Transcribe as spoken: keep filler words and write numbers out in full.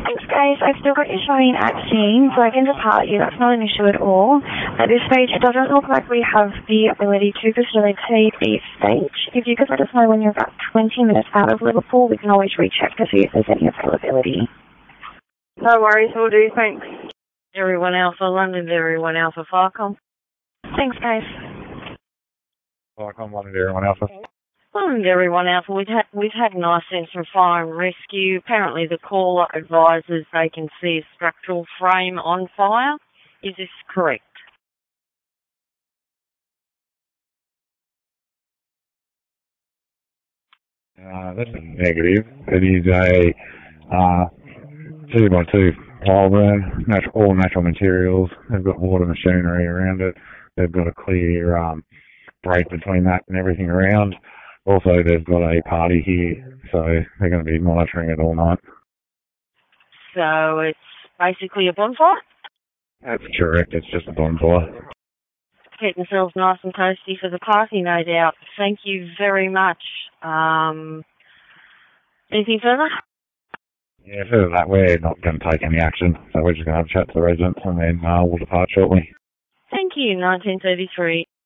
Thanks, guys. I've still got you showing at scene, so I can depart you. That's not an issue at all. At this stage, it doesn't look like we have the ability to facilitate a stage. If you could let us know when you're about twenty minutes out of Liverpool, we can always recheck to see if there's any availability. No worries, we'll do. Thanks. Everyone Alpha, London, everyone Alpha, Farcom. Thanks, guys. Farcom, London, everyone Alpha. London, everyone Alpha. We've had, we've had an I sense from fire and rescue. Apparently the caller advises they can see a structural frame on fire. Is this correct? Uh, that's a negative. It is a uh, two by two pile burn, natural, all natural materials. They've got water machinery around it. They've got a clear um, break between that and everything around. Also, they've got a party here, so they're going to be monitoring it all night. So it's basically a bonfire? That's correct. It's just a bonfire. Keep themselves nice and toasty for the party, no doubt. Thank you very much. Um, anything further? Yeah, further that, we're not going to take any action, so we're just going to have a chat to the residents and then uh, we'll depart shortly. Thank you, nineteen thirty-three.